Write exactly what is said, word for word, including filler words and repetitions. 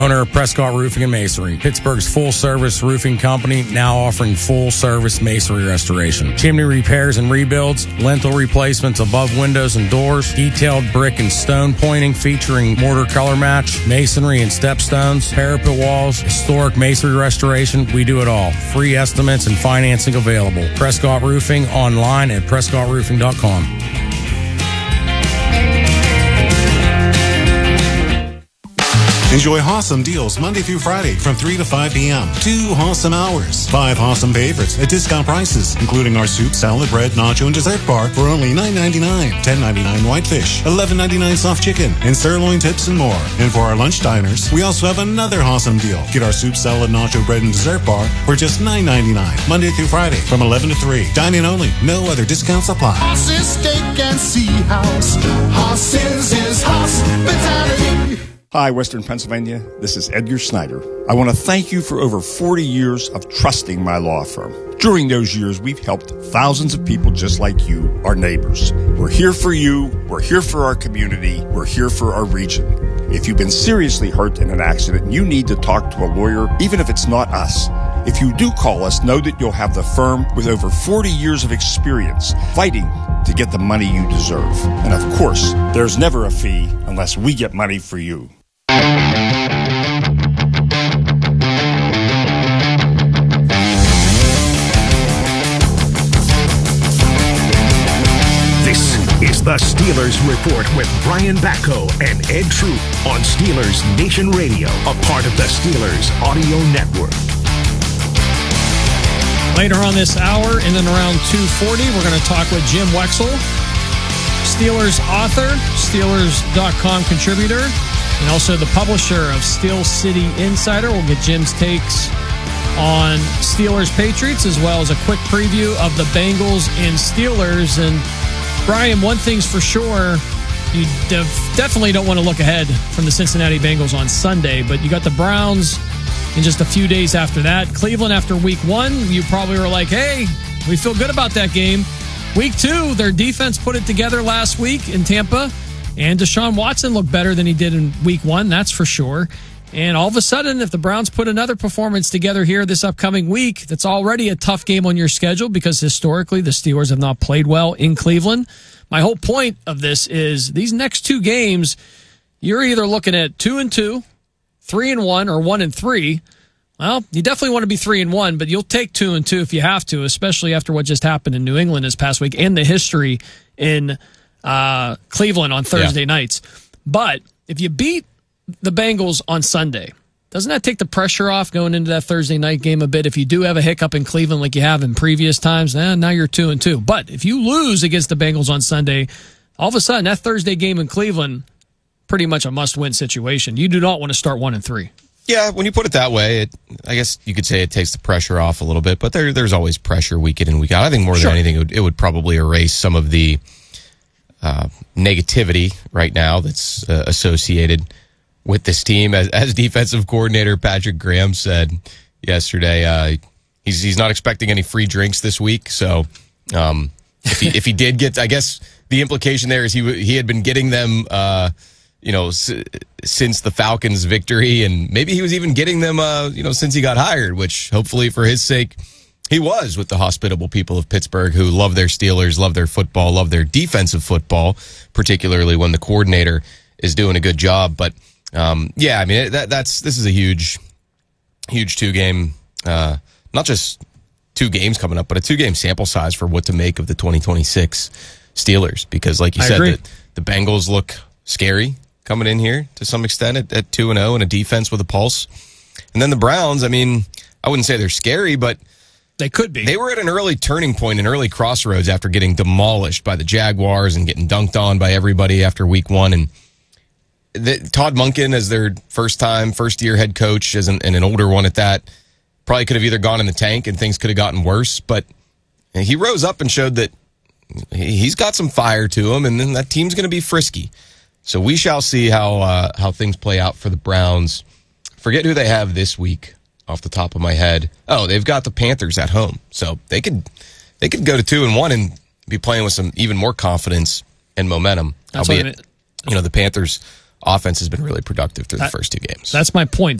Owner of Prescott Roofing and Masonry, Pittsburgh's full-service roofing company, now offering full-service masonry restoration. Chimney repairs and rebuilds, lintel replacements above windows and doors, detailed brick and stone pointing featuring mortar color match, masonry and stepstones, parapet walls, historic masonry restoration. We do it all. Free estimates and financing available. Prescott Roofing online at prescott roofing dot com. Enjoy awesome deals Monday through Friday from three to five p.m. Two awesome hours. Five awesome favorites at discount prices, including our soup, salad, bread, nacho, and dessert bar for only nine ninety-nine, ten ninety-nine whitefish, eleven ninety-nine soft chicken, and sirloin tips and more. And for our lunch diners, we also have another awesome deal. Get our soup, salad, nacho, bread, and dessert bar for just nine ninety-nine, Monday through Friday from eleven to three. Dine-in only. No other discounts apply. Hoss's Steak and Sea House. Hoss's is hospitality. Hi, Western Pennsylvania. This is Edgar Snyder. I want to thank you for over forty years of trusting my law firm. During those years, we've helped thousands of people just like you, our neighbors. We're here for you. We're here for our community. We're here for our region. If you've been seriously hurt in an accident, you need to talk to a lawyer, even if it's not us. If you do call us, know that you'll have the firm with over forty years of experience fighting to get the money you deserve. And of course, there's never a fee unless we get money for you. This is the Steelers Report with Brian Batko and Ed Troop on Steelers Nation Radio, a part of the Steelers Audio Network. Later on this hour, in and around two forty, we're going to talk with Jim Wexell, Steelers author, Steelers dot com contributor, and also the publisher of Steel City Insider. We'll get Jim's takes on Steelers Patriots, as well as a quick preview of the Bengals and Steelers. And Brian, one thing's for sure, you def- definitely don't want to look ahead from the Cincinnati Bengals on Sunday, but you got the Browns in just a few days after that. Cleveland after week one, you probably were like, hey, we feel good about that game. Week two, their defense put it together last week in Tampa, and Deshaun Watson looked better than he did in week one, that's for sure. And all of a sudden, if the Browns put another performance together here this upcoming week, that's already a tough game on your schedule because historically the Steelers have not played well in Cleveland. My whole point of this is these next two games, you're either looking at two and two, three and one, or one and three. Well, you definitely want to be three and one, but you'll take two and two if you have to, especially after what just happened in New England this past week and the history in uh, Cleveland on Thursday yeah. nights. But if you beat the Bengals on Sunday, doesn't that take the pressure off going into that Thursday night game a bit? If you do have a hiccup in Cleveland like you have in previous times, eh, now you're two and two. But if you lose against the Bengals on Sunday, all of a sudden that Thursday game in Cleveland, pretty much a must-win situation. You do not want to start one and three. Yeah, when you put it that way, it, I guess you could say it takes the pressure off a little bit, but there, there's always pressure week in and week out. I think more sure. than anything, it would, it would probably erase some of the uh, negativity right now that's uh, associated with this team. As, as defensive coordinator Patrick Graham said yesterday, uh, he's he's not expecting any free drinks this week, so um, if he if he did get, I guess the implication there is he he had been getting them uh, you know, s- since the Falcons' victory, and maybe he was even getting them, uh, you know, since he got hired, which hopefully for his sake he was, with the hospitable people of Pittsburgh who love their Steelers, love their football, love their defensive football, particularly when the coordinator is doing a good job. But um, yeah, I mean, that that's this is a huge, huge two-game, uh, not just two games coming up, but a two-game sample size for what to make of the twenty twenty-six Steelers, because like you I said, the, the Bengals look scary coming in here to some extent at, at two and oh and a defense with a pulse. And then the Browns, I mean, I wouldn't say they're scary, but they could be. They were at an early turning point, an early crossroads after getting demolished by the Jaguars and getting dunked on by everybody after week one. And the, Todd Monken, as their first time, first year head coach, as an, and an older one at that, probably could have either gone in the tank and things could have gotten worse. But he rose up and showed that he's got some fire to him, and then that team's going to be frisky. So we shall see how uh, how things play out for the Browns. Forget who they have this week off the top of my head. Oh, they've got the Panthers at home, so they could they could go to two and one and be playing with some even more confidence and momentum. That's Albeit, what I mean. You know, the Panthers offense has been really productive through That- the first two games. That's my point.